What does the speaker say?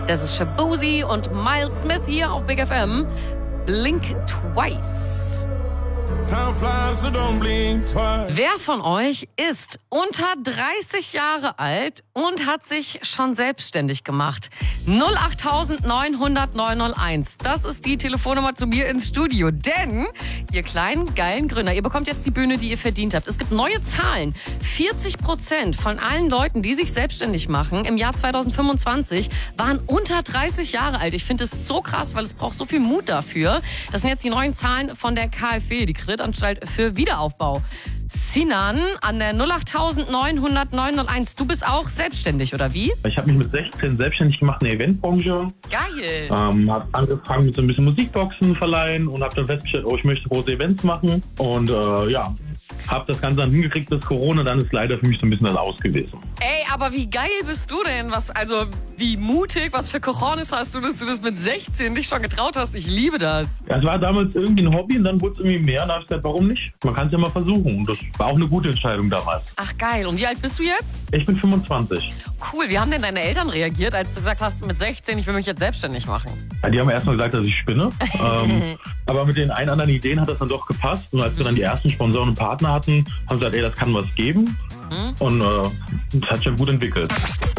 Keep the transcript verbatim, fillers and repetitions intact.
Das ist Shaboozey und Miles Smith hier auf Big F M. Blink Twice. Time flies, so don't blink twice. Wer von euch ist unter dreißig Jahre alt und hat sich schon selbstständig gemacht? null acht neun null null neun null eins. Das ist die Telefonnummer zu mir ins Studio. Denn, ihr kleinen, geilen Gründer, ihr bekommt jetzt die Bühne, die ihr verdient habt. Es gibt neue Zahlen. vierzig Prozent von allen Leuten, die sich selbstständig machen, im Jahr zwanzig fünfundzwanzig, waren unter dreißig Jahre alt. Ich finde es so krass, weil es braucht so viel Mut dafür. Das sind jetzt die neuen Zahlen von der K f W, die Kreditanstalt für Wiederaufbau. Sinan an der null acht neun null null neun null eins. Du bist auch selbstständig, oder wie? Ich habe mich mit sechzehn selbstständig gemacht in der Eventbranche. Geil! Ähm, habe angefangen mit so ein bisschen Musikboxen verleihen und habe dann festgestellt, oh, ich möchte große Events machen. Und äh, ja, habe das Ganze dann hingekriegt bis Corona. Dann ist leider für mich so ein bisschen das Aus gewesen. Ey, aber wie geil bist du denn? Was, also wie mutig, was für Cojones hast du, dass du das mit sechzehn dich schon getraut hast? Ich liebe das. Ja, es war damals irgendwie ein Hobby und dann wurde es irgendwie mehr. Und da habe ich gesagt, warum nicht? Man kann es ja mal versuchen. Und das war auch eine gute Entscheidung damals. Ach geil. Und wie alt bist du jetzt? Ich bin fünfundzwanzig. Cool. Wie haben denn deine Eltern reagiert, als du gesagt hast, mit sechzehn, ich will mich jetzt selbstständig machen? Ja, die haben erstmal gesagt, dass ich spinne. ähm, aber mit den ein anderen Ideen hat das dann doch gepasst. Und als mhm. wir dann die ersten Sponsoren und Partner hatten, haben sie gesagt, ey, das kann was geben. Mhm. Und äh, das hat sich ja gut entwickelt.